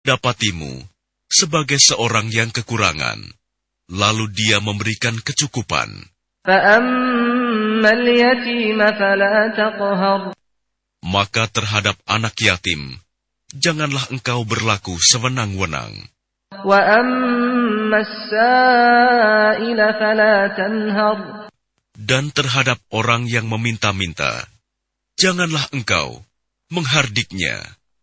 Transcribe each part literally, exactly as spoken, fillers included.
dapatimu sebagai seorang yang kekurangan, lalu dia memberikan kecukupan. Maka terhadap anak yatim, janganlah engkau berlaku sewenang-wenang. Dan terhadap orang yang meminta-minta, janganlah engkau menghardiknya.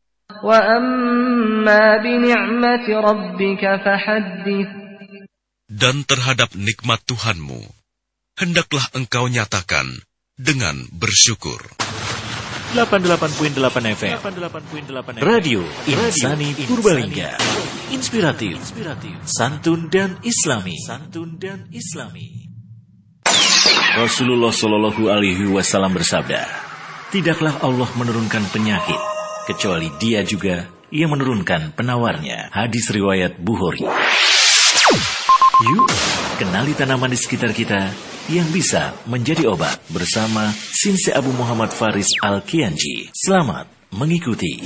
Dan terhadap nikmat Tuhanmu, hendaklah engkau nyatakan dengan bersyukur. delapan puluh delapan koma delapan F M Radio Insani Purbalingga. Inspiratif, santun dan islami. Santun dan islami. Rasulullah Shallallahu Alaihi Wasallam bersabda, tidaklah Allah menurunkan penyakit kecuali Dia juga yang menurunkan penawarnya. Hadis riwayat Bukhari. Yuk, kenali tanaman di sekitar kita yang bisa menjadi obat bersama Sinse Abu Muhammad Faris Al-Kianji. Selamat mengikuti.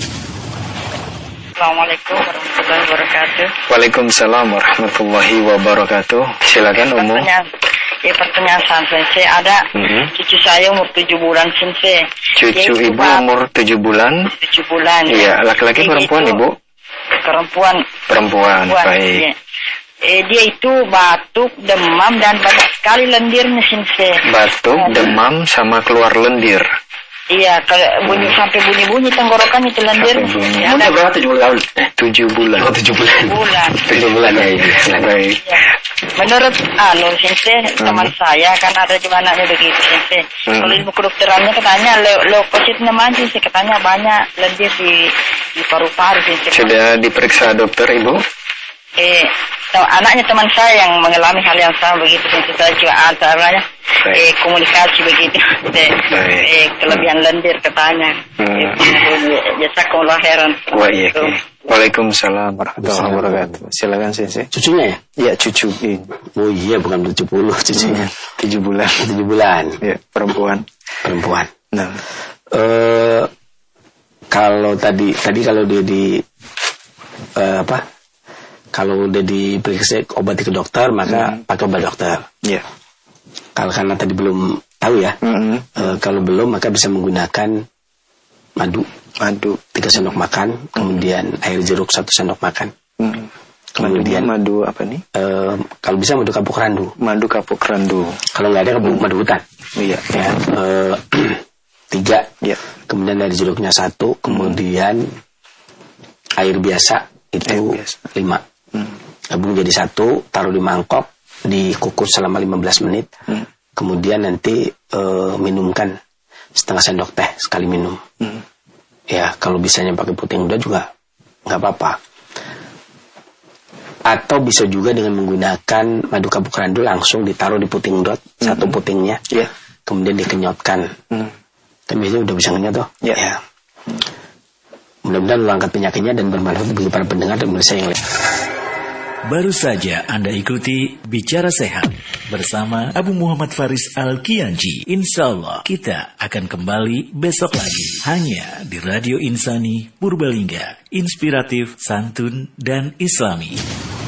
Assalamualaikum warahmatullahi wabarakatuh. Waalaikumsalam warahmatullahi wabarakatuh. Silakan Umu. Ya, pertanyaan Sensei, ada mm-hmm. cucu saya umur tujuh bulan Sensei. Cucu ibu bak- umur tujuh bulan? Tujuh bulan. Iya, laki-laki ya, perempuan itu, ibu? Perempuan. Perempuan, perempuan baik. Ya. Eh, dia itu batuk, demam, dan banyak sekali lendirnya Sensei. Batuk, oh, demam, sama keluar lendir. Iya, kalau bunyi hmm. sampai bunyi-bunyi tenggorokan itu lendir. Ya, ada berapa tujuh bulan? Eh, tujuh bulan. Oh, tujuh bulan. Bulan. Tujuh bulan ya. Baik. Ya. Menurut anu Sensei, hmm. teman saya kan ada juga anaknya begitu Sensei. Hmm. Kalau di buku dokterannya katanya leukositnya maju sih, katanya banyak lendir di di paru-paru Sensei. Sudah diperiksa dokter ibu? Eh, anaknya teman saya yang mengalami hal yang sama begitu Sensei, saya juga antaranya eh komunikasi begitu. Eh, eh kelebihan lendir katanya. Hmm. Eh, jazakumullah khairan. Wah, iya. Waalaikumsalam warahmatullahi wabarakatuh. Silakan Sensei. Cucunya ya? Iya, cucu. Oh iya, bukan tujuh puluh cucunya. tujuh bulan. tujuh bulan. Iya, perempuan. Perempuan. Nah. Eh kalau tadi tadi kalau dia di uh, apa? Kalau udah diperiksa obati ke dokter, maka hmm. pakai obat dokter. Iya. Yeah. Kalau karena tadi belum tahu ya, mm-hmm. e, kalau belum maka bisa menggunakan madu, madu tiga sendok makan, mm-hmm. kemudian air jeruk satu sendok makan. Mm-hmm. Kemudian madu, madu apa nih? E, kalau bisa madu kapuk randu. Madu kapuk randu. Kalau nggak ada kapuk madu hutan. Iya. Ya, e, tiga. Iya. Kemudian air jeruknya satu, kemudian mm-hmm. air biasa itu air biasa. lima. Mm-hmm. Gabung jadi satu, taruh di mangkok. Dikukus selama lima belas menit. Hmm. Kemudian nanti e, minumkan setengah sendok teh sekali minum. Hmm. Ya, kalau bisanya pakai putih muda juga nggak apa-apa. Atau bisa juga dengan menggunakan madu kapuk randu langsung ditaruh di puting dot, hmm. satu putingnya. Yeah. Kemudian dikenyotkan. Hmm. Tapi biasanya udah bisa ngenyot toh. Yeah. Ya. Hmm. Mudah-mudahan mengangkat penyakitnya dan bermanfaat bagi para pendengar dan pemirsa yang lain. Baru saja Anda ikuti Bicara Sehat bersama Abu Muhammad Faris Al-Kianji. Insya Allah kita akan kembali besok lagi. Hanya di Radio Insani Purbalingga. Inspiratif, santun, dan islami.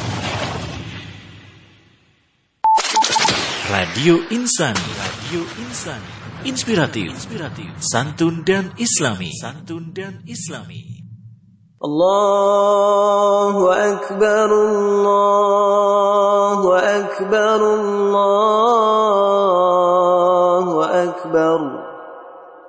Radio Insani. Radio Insani. Inspiratif, inspiratif, santun, dan islami. Santun dan islami. Allahu Akbar, Allahu Akbar, Allahu Akbar.